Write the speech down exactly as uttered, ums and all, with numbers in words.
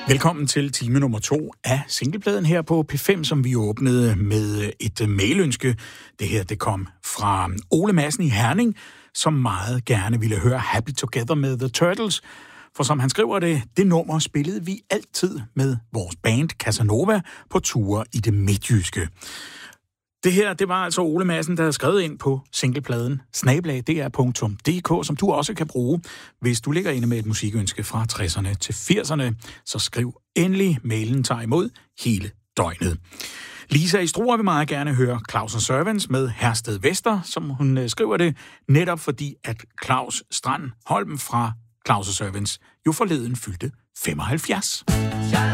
Velkommen til time nummer to af singlepladen her på P fem, som vi åbnede med et mailønske. Det her, det kom fra Ole Madsen i Herning, som meget gerne ville høre Happy Together med The Turtles. For som han skriver det, det nummer spillede vi altid med vores band Casanova på ture i det midtjyske. Det her, det var altså Ole Madsen, der havde skrevet ind på singlepladen snabel-a d r punktum d k, som du også kan bruge. Hvis du ligger inde med et musikønske fra tresserne til firserne, så skriv endelig. Mailen tager imod hele døgnet. Lisa i Struer vil meget gerne høre Claus og Servants med Hersted Vester, som hun skriver det, netop fordi at Claus Strand Holm fra Claus og Servants jo forleden fyldte femoghalvfjerds.